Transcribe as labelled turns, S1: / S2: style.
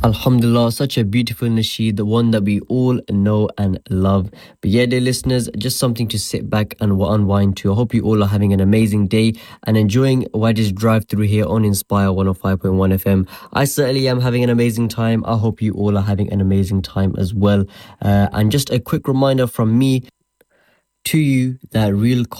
S1: Alhamdulillah, such a beautiful nasheed, the one that we all know and love. But yeah, dear listeners, just something to sit back and unwind to. I hope you all are having an amazing day and enjoying Wadis drive through here on Inspire 105.1 FM. I certainly am having an amazing time. I hope you all are having an amazing time as well. And just a quick reminder from me to you that real